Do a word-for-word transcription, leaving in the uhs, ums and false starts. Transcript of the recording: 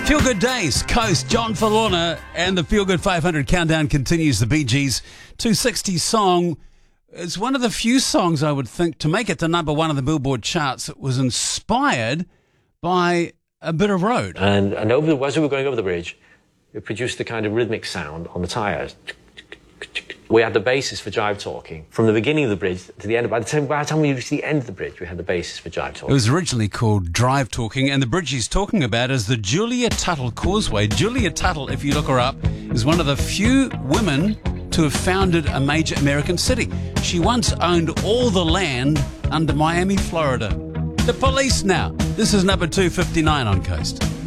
Feel Good Days, Coast, John Falorna, and the Feel Good five hundred countdown continues. The Bee Gees two sixty song is one of the few songs I would think to make it to number one on the Billboard charts that was inspired by a bit of road. And, and over the, as we were going over the bridge, it produced a kind of rhythmic sound on the tyres. We had the basis for Jive Talking from the beginning of the bridge to the end. By the time, by the time we reached the end of the bridge, we had the basis for Jive Talking. It was originally called Drive Talking, and the bridge he's talking about is the Julia Tuttle Causeway. Julia Tuttle, if you look her up, is one of the few women to have founded a major American city. She once owned all the land under Miami, Florida. The Police now. This is number two fifty-nine on Coast.